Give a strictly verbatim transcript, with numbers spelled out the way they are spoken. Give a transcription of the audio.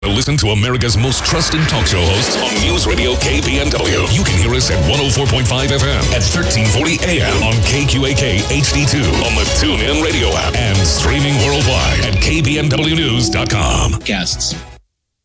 Listen to America's most trusted talk show hosts on News Radio K B N W. You can hear us at one oh four point five F M at thirteen forty A M on K Q A K H D two on the TuneIn Radio app and streaming worldwide at K B N W news dot com. Guests.